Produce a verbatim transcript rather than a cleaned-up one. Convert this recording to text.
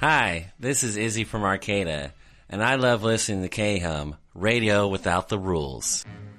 Hi, this is Izzy from Arcata, and I love listening to K-Hum, radio without the rules.